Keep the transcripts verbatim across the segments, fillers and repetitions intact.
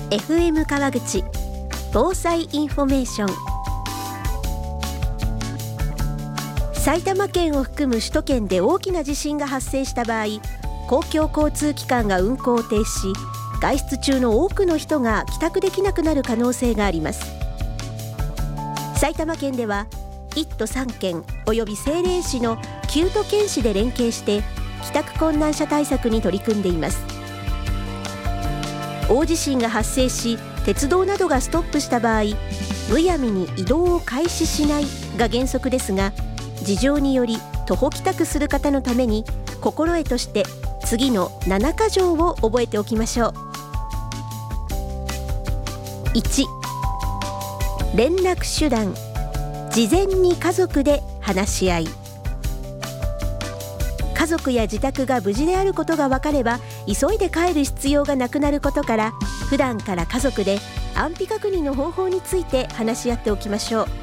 エフエム 川口防災インフォメーション。埼玉県を含む首都圏で大きな地震が発生した場合、公共交通機関が運行を停止し、外出中の多くの人が帰宅できなくなる可能性があります。埼玉県ではいっとさんけんおよび政令市のきゅうとけん市で連携して帰宅困難者対策に取り組んでいます。大地震が発生し、鉄道などがストップした場合、むやみに移動を開始しないが原則ですが、事情により徒歩帰宅する方のために心得として次のななか条を覚えておきましょう。いち、連絡手段、事前に家族で話し合い。家族や自宅が無事であることが分かれば、急いで帰る必要がなくなることから、普段から家族で安否確認の方法について話し合っておきましょう。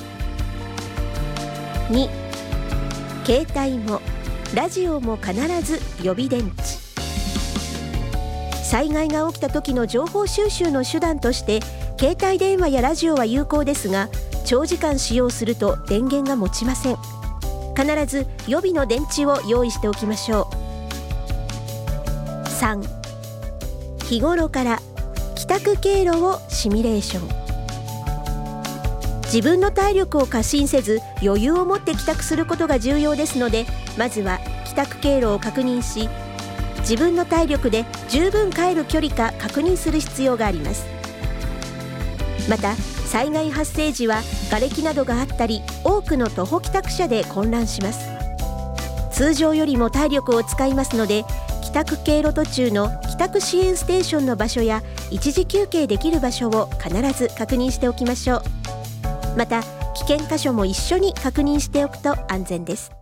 に、携帯もラジオも必ず予備電池。災害が起きた時の情報収集の手段として携帯電話やラジオは有効ですが、長時間使用すると電源が持ちません。必ず予備の電池を用意しておきましょう。さん、日頃から帰宅経路をシミュレーション。自分の体力を過信せず余裕を持って帰宅することが重要ですので、まずは帰宅経路を確認し、自分の体力で十分帰る距離か確認する必要があります。また災害発生時は瓦礫などがあったり、多くの徒歩帰宅者で混乱します。通常よりも体力を使いますので、帰宅経路途中の帰宅支援ステーションの場所や一時休憩できる場所を必ず確認しておきましょう。また危険箇所も一緒に確認しておくと安全です。